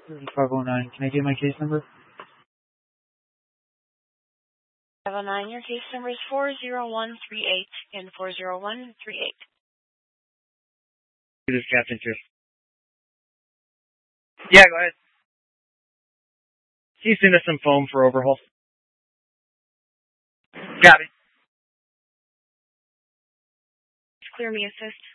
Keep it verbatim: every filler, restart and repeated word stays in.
five oh nine. Can I get my case number? five oh nine, your case number is four zero one three eight and four zero one three eight. This is Captain Chris. Yeah, go ahead. Can you send us some foam for overhaul? Got it. Clear me assist.